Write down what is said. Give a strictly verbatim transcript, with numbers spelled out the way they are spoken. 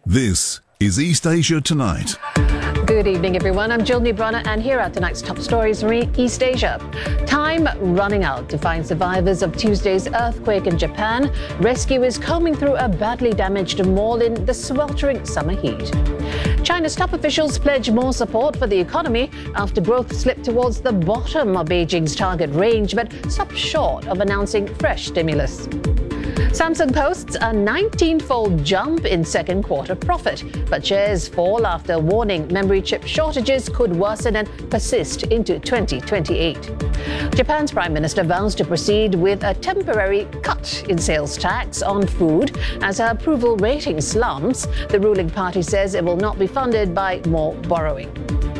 This is East Asia Tonight. Good evening, everyone. I'm Jill Nebrana, and here are tonight's top stories from East Asia. Time running out to find survivors of Tuesday's earthquake in Japan. Rescuers combing through a badly damaged mall in the sweltering summer heat. China's top officials pledge more support for the economy after growth slipped towards the bottom of Beijing's target range, but stopped short of announcing fresh stimulus. Samsung posts a nineteen-fold jump in second quarter profit, but shares fall after warning memory chip shortages could worsen and persist into twenty twenty-eight. Japan's Prime Minister vows to proceed with a temporary cut in sales tax on food as her approval rating slumps. The ruling party says it will not be funded by more borrowing.